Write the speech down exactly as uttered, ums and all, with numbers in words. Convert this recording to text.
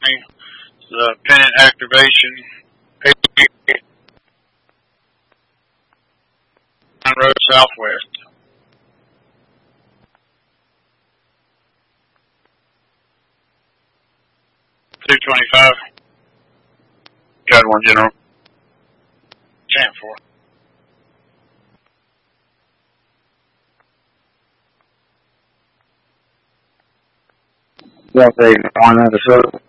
The pennant activation. Road Southwest. two twenty-five. Got one, General. ten four. One eight one out of seven.